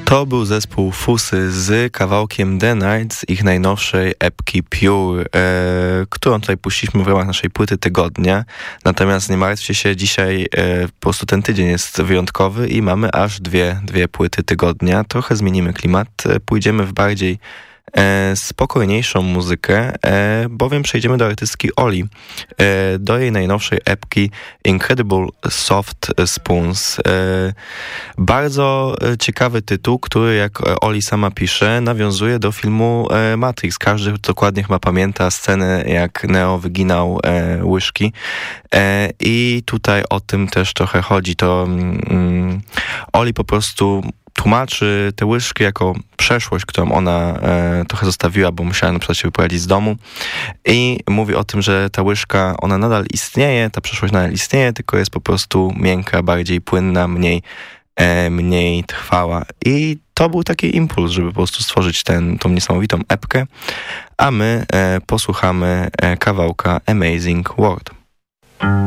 To był zespół Fusy z kawałkiem The Night z ich najnowszej epki Pure, którą tutaj puściliśmy w ramach naszej płyty tygodnia. Natomiast nie martwcie się, dzisiaj po prostu ten tydzień jest wyjątkowy i mamy aż dwie płyty tygodnia. Trochę zmienimy klimat, pójdziemy w bardziej spokojniejszą muzykę, bowiem przejdziemy do artystki Oli, do jej najnowszej epki Incredible Soft Spoons. Bardzo ciekawy tytuł, który, jak Oli sama pisze, nawiązuje do filmu Matrix. Każdy dokładnie chyba pamięta scenę, jak Neo wyginał łyżki, i tutaj o tym też trochę chodzi. To Oli po prostu tłumaczy te łyżki jako przeszłość, którą ona trochę zostawiła, bo musiała na przykład się wyprowadzić z domu, i mówi o tym, że ta łyżka, ona nadal istnieje, ta przeszłość nadal istnieje, tylko jest po prostu miękka, bardziej płynna, mniej trwała. I to był taki impuls, żeby po prostu stworzyć tą niesamowitą epkę, a my posłuchamy kawałka Amazing World.